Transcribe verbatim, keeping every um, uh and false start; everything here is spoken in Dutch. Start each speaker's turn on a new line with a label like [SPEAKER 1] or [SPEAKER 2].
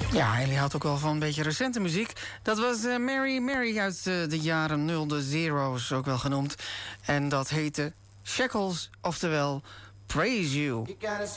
[SPEAKER 1] Ja, en die houdt ook wel van een beetje recente muziek. Dat was uh, Mary Mary uit uh, de jaren nul, de Zero's ook wel genoemd. En dat heette Shackles, oftewel Praise You.